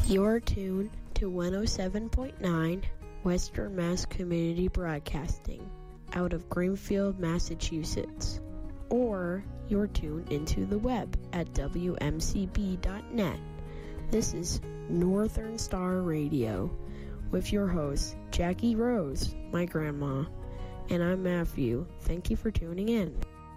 You're tuned to 107.9 Western Mass Community Broadcasting out of Greenfield, Massachusetts. Or you're tuned into the web at WMCB.net. This is Northern Star Radio with your host, Jackie Rose, my grandma, and I'm Matthew. Thank you for tuning in.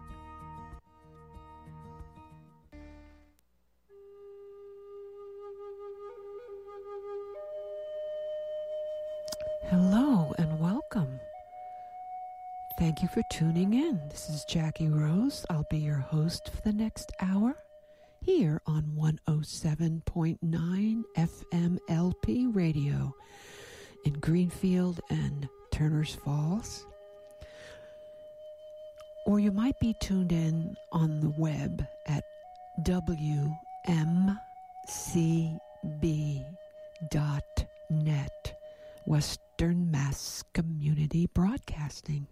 Hello and welcome. Thank you for tuning in. This is Jackie Rose. I'll be your host for the next hour here on 107.9 FM LP radio in Greenfield and Turners Falls. Or you might be tuned in on the web at WMCB.net, Western Mass Community Broadcasting.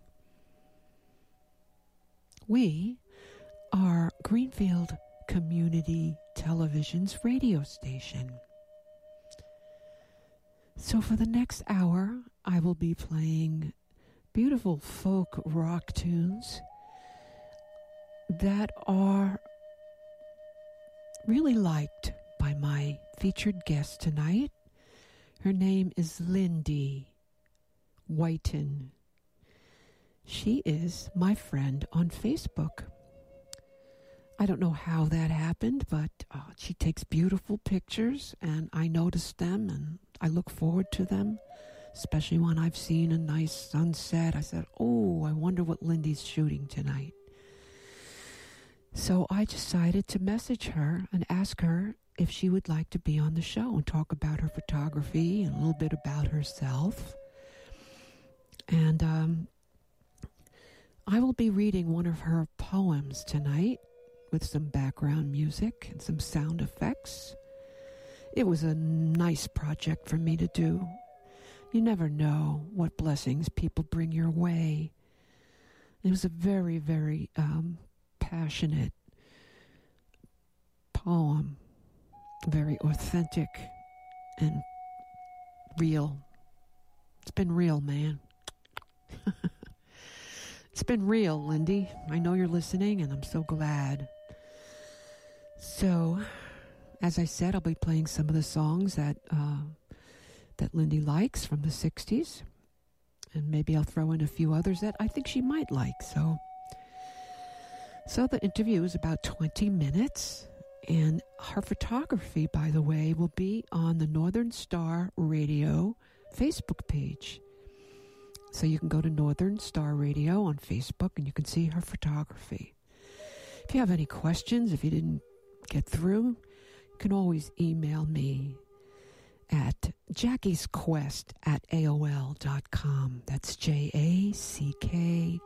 We are Greenfield Community Television's radio station. So for the next hour, I will be playing beautiful folk rock tunes that are really liked by my featured guest tonight. Her name is Lindy Whiten. She is my friend on Facebook. I don't know how that happened, but she takes beautiful pictures, and I notice them, and I look forward to them, especially when I've seen a nice sunset. I said, oh, I wonder what Lindy's shooting tonight. So I decided to message her and ask her if she would like to be on the show and talk about her photography and a little bit about herself. And I will be reading one of her poems tonight with some background music and some sound effects. It was a nice project for me to do. You never know what blessings people bring your way. It was a very, very passionate poem, very authentic and real. It's been real, man. It's been real, Lindy. I know you're listening, and I'm so glad. So, as I said, I'll be playing some of the songs that Lindy likes from the 60s. And maybe I'll throw in a few others that I think she might like. So the interview is about 20 minutes. And her photography, by the way, will be on the Northern Star Radio Facebook page. So you can go to Northern Star Radio on Facebook and you can see her photography. If you have any questions, if you didn't get through, you can always email me at jackiesquest@aol.com. That's JACKIEST.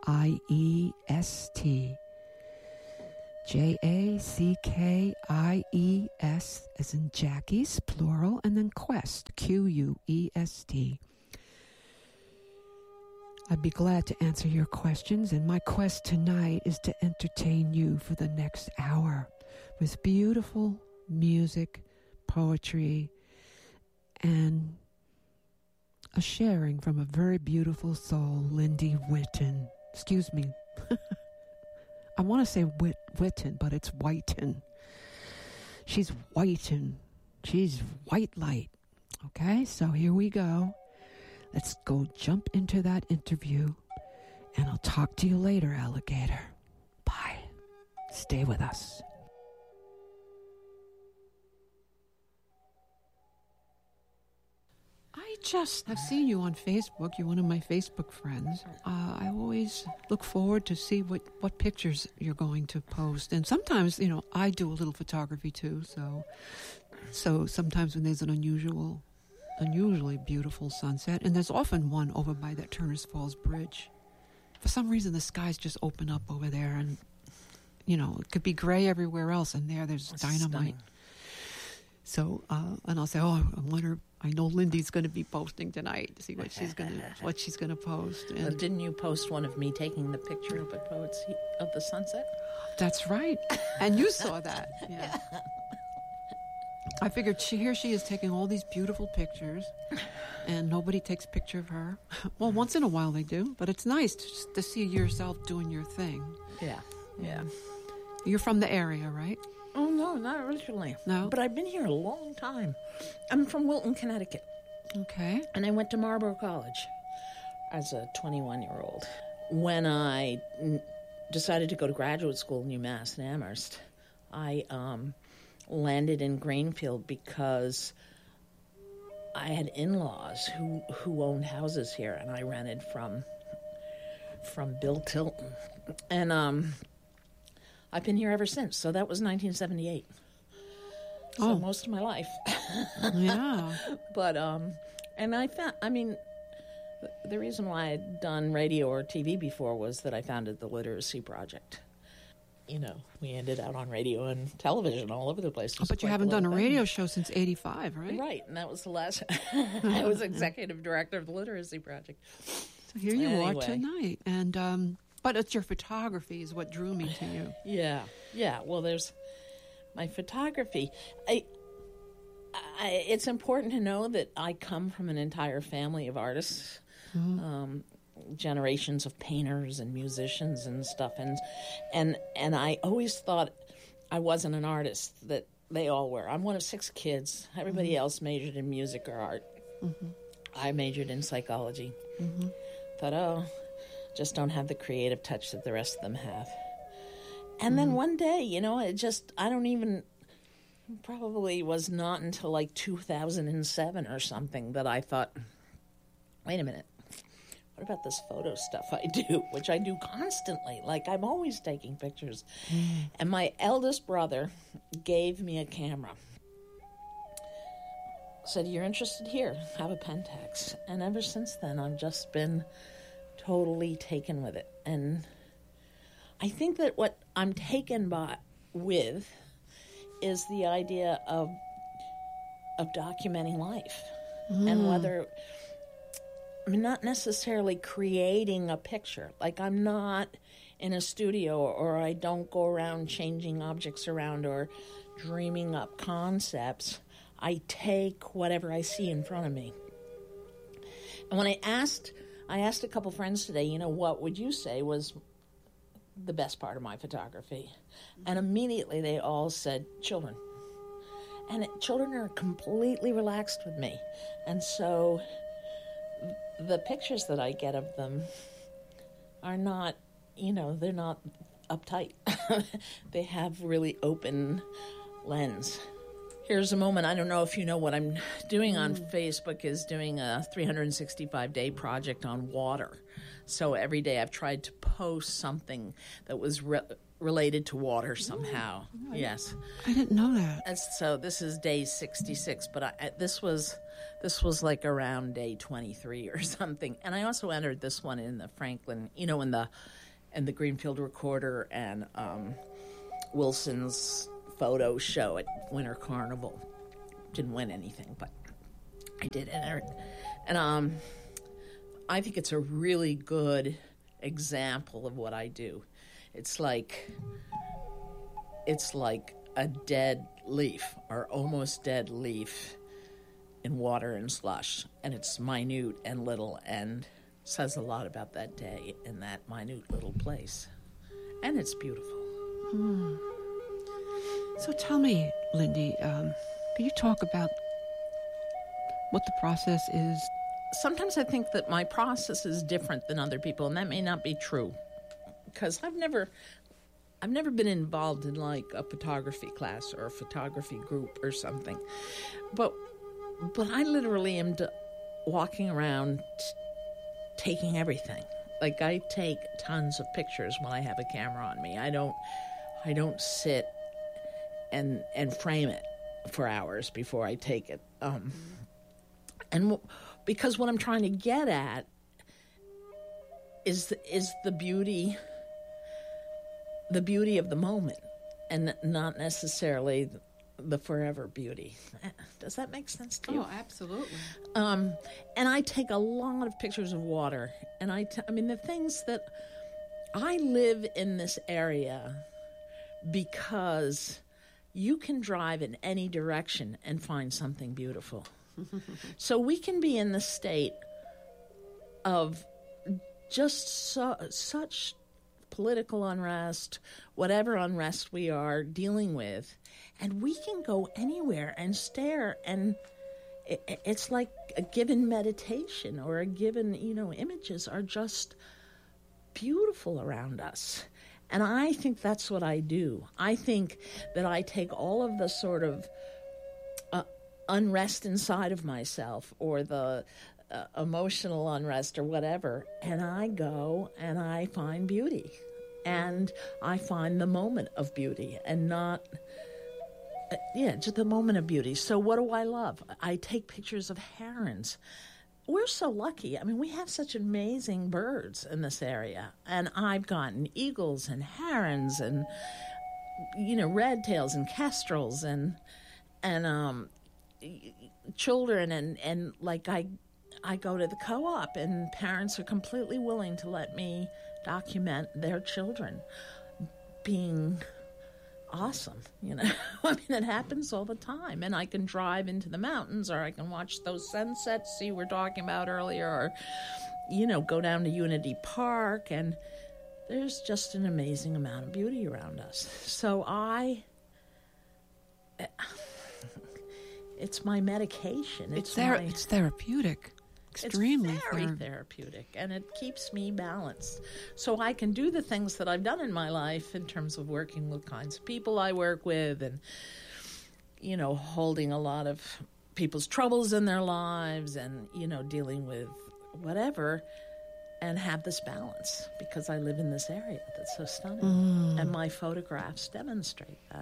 JACKIES as in Jackie's, plural, and then Quest, QUEST. I'd be glad to answer your questions, and my quest tonight is to entertain you for the next hour with beautiful music, poetry, and a sharing from a very beautiful soul, Lindy Whiten. Excuse me. I want to say Whiten, but it's Whiten. She's Whiten. She's white light. Okay, so here we go. Let's go jump into that interview, and I'll talk to you later, alligator. Bye. Stay with us. I've seen you on Facebook. You're one of my Facebook friends. I always look forward to see what pictures you're going to post. And sometimes, I do a little photography too. So sometimes when there's an unusually beautiful sunset, and there's often one over by that Turners Falls Bridge. For some reason, the skies just open up over there, and, it could be gray everywhere else, and there's dynamite. Stunning. So, and I'll say, I wonder, I know Lindy's going to be posting tonight to see what she's going to post. And didn't you post one of me taking the picture of the sunset? That's right. And you saw that. Yeah. I figured here she is taking all these beautiful pictures, and nobody takes a picture of her. Well, once in a while they do, but it's nice to see yourself doing your thing. Yeah. You're from the area, right? Oh, no, not originally. No? But I've been here a long time. I'm from Wilton, Connecticut. Okay. And I went to Marlborough College as a 21-year-old. When I decided to go to graduate school in UMass in Amherst, I landed in Greenfield because I had in-laws who owned houses here, and I rented from Bill Tilton. And I've been here ever since. So that was 1978. So most of my life. Yeah. But and I found, I mean, the reason why I'd done radio or TV before was that I founded the Literacy Project. You know, we ended out on radio and television all over the place. But you haven't done a radio show since '85, right? Right, and that was the last. I was executive director of the Literacy Project. So here you are tonight, and but it's your photography is what drew me to you. Yeah. Well, there's my photography. It's important to know that I come from an entire family of artists. Mm-hmm. Generations of painters and musicians and stuff, and I always thought I wasn't an artist, that they all were. I'm one of 6 kids. Everybody else majored in music or art. Mm-hmm. I majored in psychology. Mm-hmm. Thought, just don't have the creative touch that the rest of them have. And then one day, you know, probably was not until like 2007 or something that I thought, wait a minute. What about this photo stuff I do, which I do constantly? Like, I'm always taking pictures. And my eldest brother gave me a camera. Said, you're interested? Here, have a Pentax. And ever since then, I've just been totally taken with it. And I think that what I'm taken with is the idea of documenting life. And whether... I mean, not necessarily creating a picture. Like, I'm not in a studio, or I don't go around changing objects around or dreaming up concepts. I take whatever I see in front of me. And when I asked a couple friends today, you know, what would you say was the best part of my photography? And immediately they all said children. And children are completely relaxed with me. And so the pictures that I get of them are not, you know, they're not uptight. They have really open lens. Here's a moment. I don't know if you know what I'm doing on Facebook is doing a 365-day project on water. So every day I've tried to post something that was related to water somehow. Yes. I didn't know that. So this is day 66, but this was like around day 23 or something. And I also entered this one in the Franklin, you know, in the Greenfield Recorder and Wilson's photo show at Winter Carnival. Didn't win anything, but I did enter it. And I think it's a really good example of what I do. It's like a dead leaf or almost dead leaf in water and slush, and it's minute and little and says a lot about that day in that minute little place. And it's beautiful. So tell me, Lindy, can you talk about what the process is? Sometimes I think that my process is different than other people, and that may not be true, because I've never been involved in like a photography class or a photography group or something. But I literally am walking around taking everything. Like, I take tons of pictures when I have a camera on me. I don't sit and frame it for hours before I take it. And because what I'm trying to get at is the beauty of the moment, and not necessarily the forever beauty. Does that make sense to you? Oh, absolutely. And I take a lot of pictures of water, and I mean, the things that I live in this area because you can drive in any direction and find something beautiful. So we can be in the state of just such political unrest, whatever unrest we are dealing with, and we can go anywhere and stare, and it's like a given meditation or a given, images are just beautiful around us. And I think that's what I do. I think that I take all of the sort of unrest inside of myself, or the emotional unrest or whatever, and I go and I find beauty. And I find the moment of beauty, and not, just the moment of beauty. So what do I love? I take pictures of herons. We're so lucky. I mean, we have such amazing birds in this area. And I've gotten eagles and herons and, red tails and kestrels and children. And like I go to the co-op, and parents are completely willing to let me document their children being awesome. I mean, it happens all the time. And I can drive into the mountains, or I can watch those sunsets we were talking about earlier, or, go down to Unity Park, and there's just an amazing amount of beauty around us. So it's my medication. It's therapeutic. Extremely it's very therapeutic, and it keeps me balanced. So I can do the things that I've done in my life in terms of working with kinds of people I work with, and, holding a lot of people's troubles in their lives, and, dealing with whatever, and have this balance, because I live in this area that's so stunning. And my photographs demonstrate that.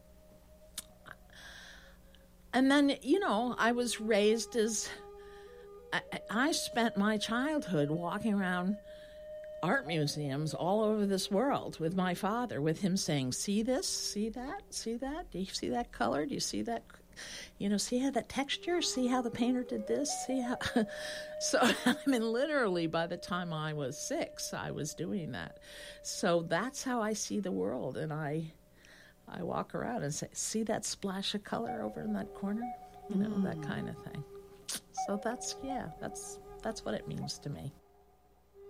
And then, I was raised as... I spent my childhood walking around art museums all over this world with my father, with him saying, see this, see that, see that? Do you see that color? Do you see that? See how that texture? See how the painter did this? See how... So, I mean, literally by the time I was 6, I was doing that. So that's how I see the world. And I walk around and say, see that splash of color over in that corner? That kind of thing. So that's what it means to me.